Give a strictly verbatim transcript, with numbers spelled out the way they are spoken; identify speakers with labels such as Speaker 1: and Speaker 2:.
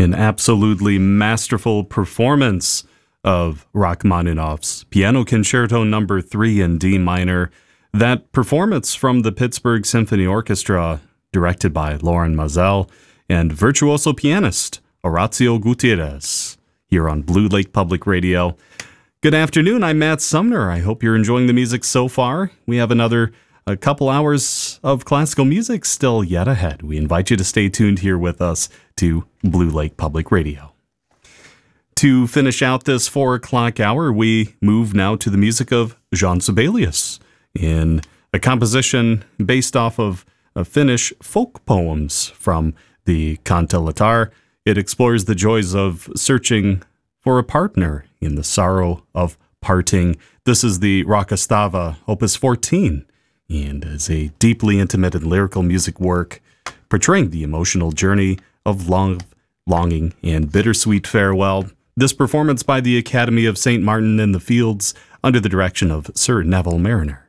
Speaker 1: An absolutely masterful performance of Rachmaninoff's Piano Concerto Number three in D minor. That performance from the Pittsburgh Symphony Orchestra, directed by Loren Maazel, and virtuoso pianist Horacio Gutierrez, here on Blue Lake Public Radio. Good afternoon, I'm Matt Sumner. I hope you're enjoying the music so far. We have another a couple hours of classical music still yet ahead. We invite you to stay tuned here with us to Blue Lake Public Radio. To finish out this four o'clock hour, we move now to the music of Jean Sibelius in a composition based off of a Finnish folk poems from the Kanteletar. It explores the joys of searching for a partner in the sorrow of parting. This is the Rakastava, Opus fourteen, and is a deeply intimate and lyrical music work portraying the emotional journey of long, longing and bittersweet farewell. This performance by the Academy of Saint Martin in the Fields under the direction of Sir Neville Mariner.